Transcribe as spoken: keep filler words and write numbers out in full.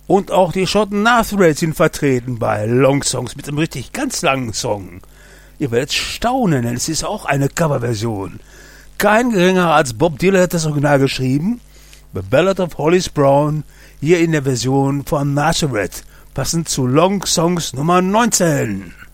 Und auch die Schotten Nazareth sind vertreten bei Long Songs mit einem richtig ganz langen Song. Ihr werdet staunen, denn es ist auch eine Coverversion. Kein geringerer als Bob Dylan hat das Original geschrieben. The Ballad of Hollis Brown, hier in der Version von Nazareth, passend zu Long Songs Nummer neunzehn.